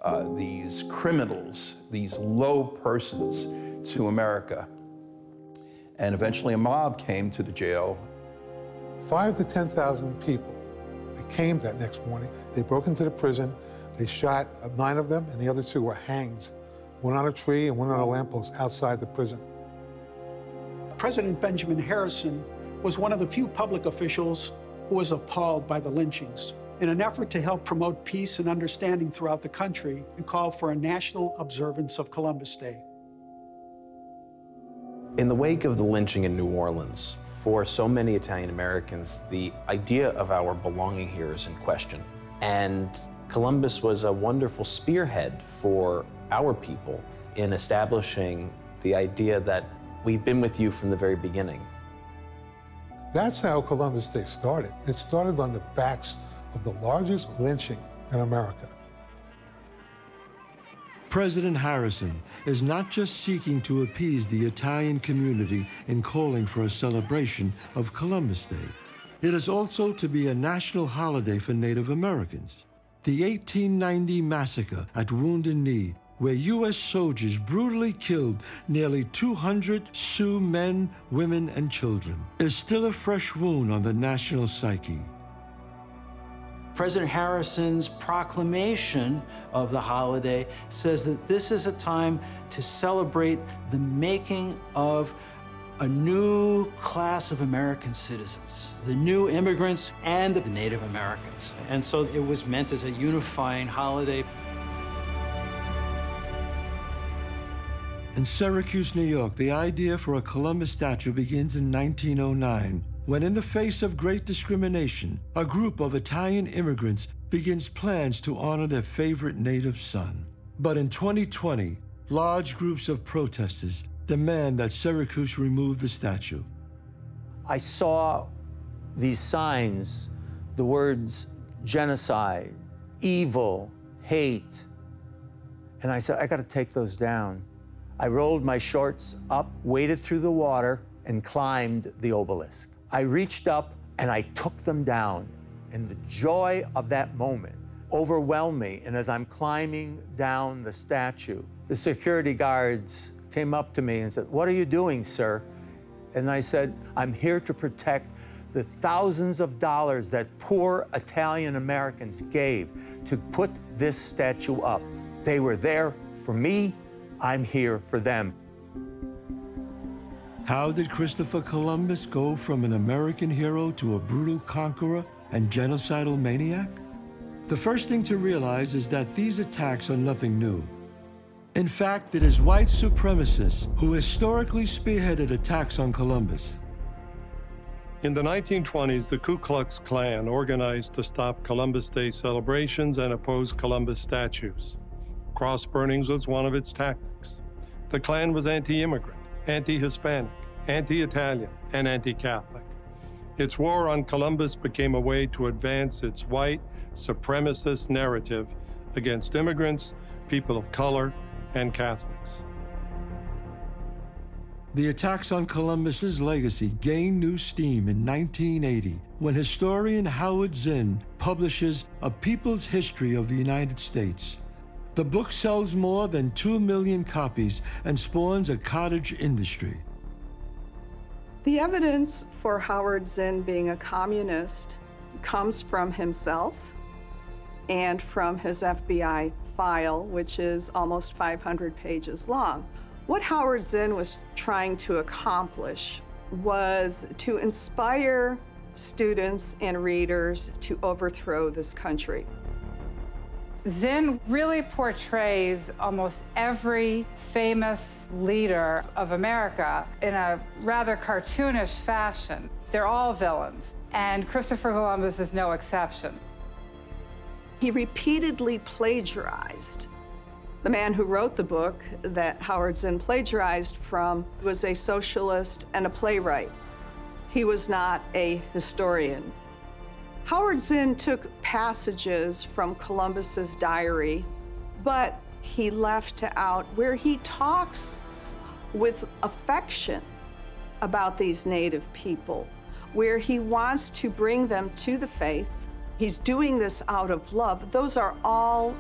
these criminals, these low persons to America. And eventually a mob came to the jail. 5,000 to 10,000 people. They came that next morning. They broke into the prison. They shot 9 of them, and the other 2 were hanged. One on a tree and one on a lamppost outside the prison. President Benjamin Harrison was one of the few public officials who was appalled by the lynchings. In an effort to help promote peace and understanding throughout the country, he called for a national observance of Columbus Day. In the wake of the lynching in New Orleans, for so many Italian Americans, the idea of our belonging here is in question. And Columbus was a wonderful spearhead for our people in establishing the idea that we've been with you from the very beginning. That's how Columbus Day started. It started on the backs of the largest lynching in America. President Harrison is not just seeking to appease the Italian community in calling for a celebration of Columbus Day. It is also to be a national holiday for Native Americans. The 1890 massacre at Wounded Knee, where U.S. soldiers brutally killed nearly 200 Sioux men, women, and children, is still a fresh wound on the national psyche. President Harrison's proclamation of the holiday says that this is a time to celebrate the making of a new class of American citizens, the new immigrants and the Native Americans. And so it was meant as a unifying holiday. In Syracuse, New York, the idea for a Columbus statue begins in 1909, when in the face of great discrimination, a group of Italian immigrants begins plans to honor their favorite native son. But in 2020, large groups of protesters demand that Syracuse remove the statue. I saw these signs, the words genocide, evil, hate, and I said, I gotta take those down. I rolled my shorts up, waded through the water, and climbed the obelisk. I reached up and I took them down, and the joy of that moment overwhelmed me. And as I'm climbing down the statue, the security guards came up to me and said, "What are you doing, sir?" And I said, "I'm here to protect the thousands of dollars that poor Italian Americans gave to put this statue up. They were there for me, I'm here for them." How did Christopher Columbus go from an American hero to a brutal conqueror and genocidal maniac? The first thing to realize is that these attacks are nothing new. In fact, it is white supremacists who historically spearheaded attacks on Columbus. In the 1920s, the Ku Klux Klan organized to stop Columbus Day celebrations and oppose Columbus statues. Cross burnings was one of its tactics. The Klan was anti-immigrant, anti-Hispanic, anti-Italian, and anti-Catholic. Its war on Columbus became a way to advance its white supremacist narrative against immigrants, people of color, and Catholics. The attacks on Columbus's legacy gained new steam in 1980 when historian Howard Zinn publishes A People's History of the United States. The book sells more than 2 million copies and spawns a cottage industry. The evidence for Howard Zinn being a communist comes from himself and from his FBI file, which is almost 500 pages long. What Howard Zinn was trying to accomplish was to inspire students and readers to overthrow this country. Zinn really portrays almost every famous leader of America in a rather cartoonish fashion. They're all villains, and Christopher Columbus is no exception. He repeatedly plagiarized. The man who wrote the book that Howard Zinn plagiarized from was a socialist and a playwright. He was not a historian. Howard Zinn took passages from Columbus's diary, but he left out where he talks with affection about these native people, where he wants to bring them to the faith. He's doing this out of love. Those are all